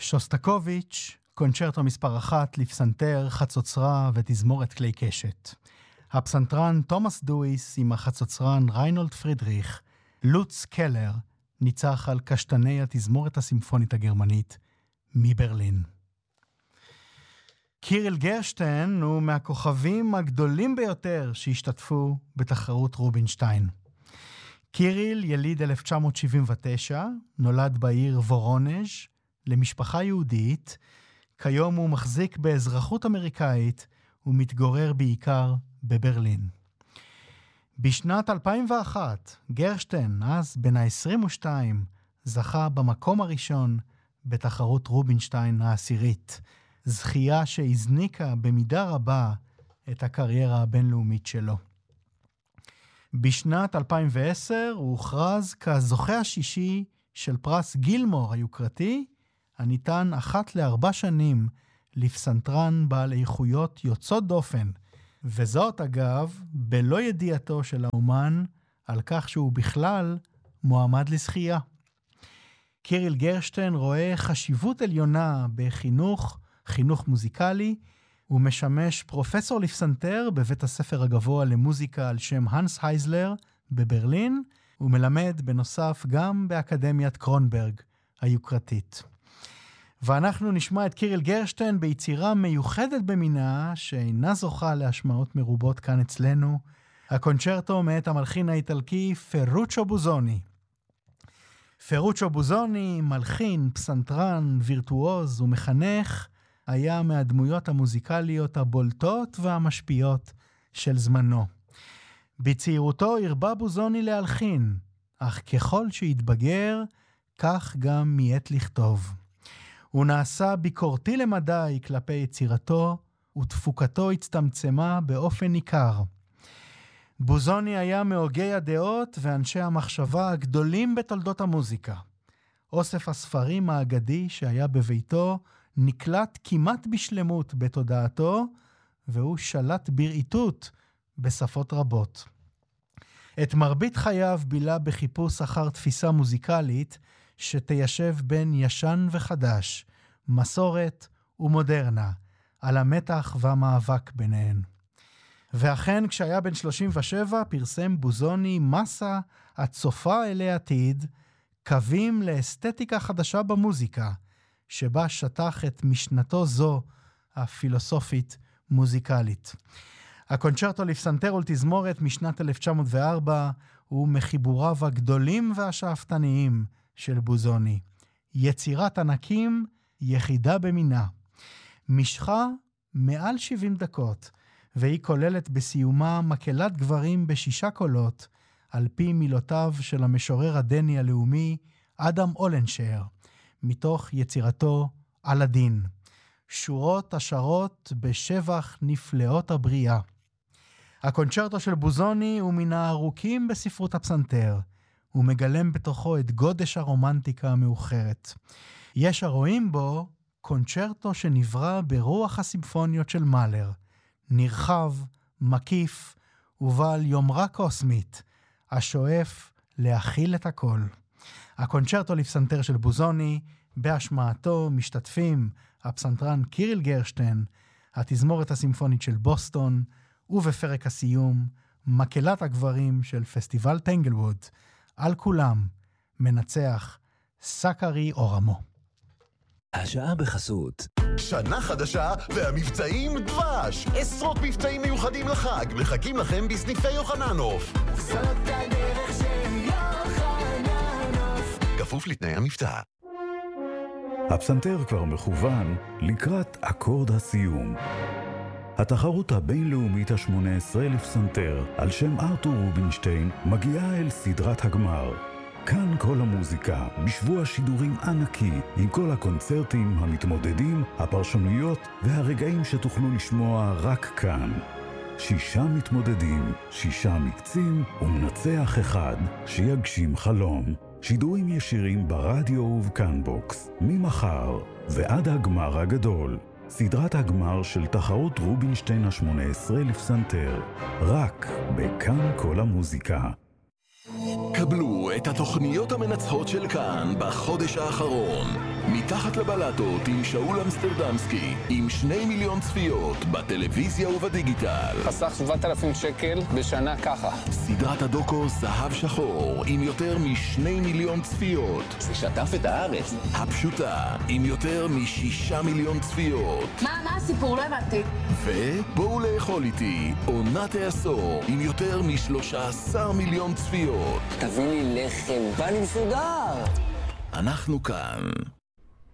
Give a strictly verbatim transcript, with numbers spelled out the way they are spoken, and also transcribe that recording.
שוסטקוביץ', קונצ'רטו מספר אחת לפסנתר, חצוצרה ותזמורת כלי קשת. הפסנתרן תומאס דוויס עם החצוצרן ריינולד פרידריך, לוץ קלר, ניצח על קשתני התזמורת הסימפונית הגרמנית מברלין. קיריל גרשטיין הוא מהכוכבים הגדולים ביותר שהשתתפו בתחרות רובינשטיין. קיריל יליד אלף תשע מאות שבעים ותשע, נולד בעיר וורונז' למשפחה יהודית, כיום הוא מחזיק באזרחות אמריקאית ומתגורר בעיקר בברלין. בשנת אלפיים ואחת, גרשטיין, אז בן ה-עשרים ושתיים, זכה במקום הראשון בתחרות רובינשטיין העשירית, זכייה שהזניקה במידה רבה את הקריירה הבינלאומית שלו. בשנת אלפיים ועשר הוא הוכרז כזוכה השישי של פרס גילמור היוקרתי, הניתן אחת לארבע שנים לפסנתרן בעל איכויות יוצאות דופן, וזאת אגב בלא ידיעתו של האומן על כך שהוא בכלל מועמד לזכייה. קיריל גרשטיין רואה חשיבות עליונה בחינוך, חינוך מוזיקלי, הוא משמש פרופסור לפסנתר בבית הספר הגבוה למוזיקה על שם הנס הייזלר בברלין, הוא מלמד בנוסף גם באקדמיית קרונברג היוקרתית. ואנחנו נשמע את קיריל גרשטיין ביצירה מיוחדת במינה שאינה זוכה להשמעות מרובות כאן אצלנו, הקונצ'רטו מאת המלחין האיטלקי פרוצ'ו בוזוני. פרוצ'ו בוזוני, מלחין, פסנתרן, וירטואוז ומחנך, היה מהדמויות המוזיקליות הבולטות והמשפיעות של זמנו. בצעירותו הרבה בוזוני להלחין, אך ככל שהתבגר, כך גם מיית לכתוב. הוא נעשה ביקורתי למדי כלפי יצירתו, ותפוקתו הצטמצמה באופן ניכר. בוזוני היה מהוגי הדעות ואנשי המחשבה הגדולים בתולדות המוזיקה. אוסף הספרים האגדי שהיה בביתו נקלט כמעט בשלמות בתודעתו, והוא שלט בראיתות בשפות רבות. את מרבית חייו בילה בחיפוש אחר תפיסה מוזיקלית שתיישב בין ישן וחדש, מסורת ומודרנה, על המתח והמאבק ביניהן. ואכן, כשהיה בן שלושים ושבע, פרסם בוזוני מסה הצופה אלי עתיד, קווים לאסתטיקה חדשה במוזיקה, שבה שטח את משנתו זו הפילוסופית מוזיקלית. הקונצ'רטו לפסנתר ולתזמורת משנת אלף תשע מאות וארבע הוא מחיבוריו הגדולים והשאפתניים של בוזוני. יצירת ענקים, יחידה במינה. משכה מעל שבעים דקות, והיא כוללת בסיומה מקהלת גברים בשישה קולות, על פי מילותיו של המשורר הדני הלאומי אדם אולנשר, מתוך יצירתו אלאדין. שורות השרות בשבח נפלאות הבריאה. הקונצ'רטו של בוזוני הוא מן הארוכים בספרות הפסנתר. הוא מגלם בתוכו את גודש הרומנטיקה המאוחרת. יש הרואים בו קונצ'רטו שנברא ברוח הסימפוניות של מאלר. נרחב, מקיף ובעל יומרה קוסמית, השואף להכיל את הכל. הקונצ'רטו לפסנתר של בוזוני, בהשמעתו משתתפים הפסנתרן קיריל גרשטיין, התזמורת הסימפונית של בוסטון, ובפרק הסיום, מקהלת הגברים של פסטיבל טנגלווד. על כולם מנצח סקרי אורמו. השעה בחסות שנה חדשה והמבצעים דבש. עשרות מבצעים מיוחדים לחג מחכים לכם בסניפי יוחננוף. זאת הדרך של יוחננוף. כפוף לתנאי המבצע. הפסנתר כבר מכוון לקראת אקורד הסיום. התחרות הבינלאומית ה-שמונה עשרה לפסנתר על שם ארתור רובינשטיין מגיעה אל סדרת הגמר. כאן כל המוזיקה, בשבוע שידורים ענקי, עם כל הקונצרטים, המתמודדים, הפרשנויות והרגעים שתוכלו לשמוע רק כאן. שישה מתמודדים, שישה מקצים ומנצח אחד שיגשים חלום. שידורים ישירים ברדיו ובקאנבוקס, ממחר ועד הגמר הגדול. סדרת הגמר של תחרות רובינשטיין ה-שמונה עשרה לפסנתר, רק בכאן כל המוזיקה. קבלו את התוכניות המנצחות של כאן בחודש האחרון. מתחת לבלטות עם שאול אמסטרדמסקי, עם שני מיליון צפיות בטלוויזיה ובדיגיטל. חסך שבעת אלפים שקל בשנה ככה. סדרת הדוקו זהב שחור עם יותר משני מיליון צפיות. זה שטף את הארץ. הפשוטה עם יותר משישה מיליון צפיות. מה, מה הסיפור? לא הבנתי. ובואו לאכול איתי עונת העשור עם יותר משלושה עשר מיליון צפיות. תביא לי לחם, בא לי מסודר. אנחנו כאן.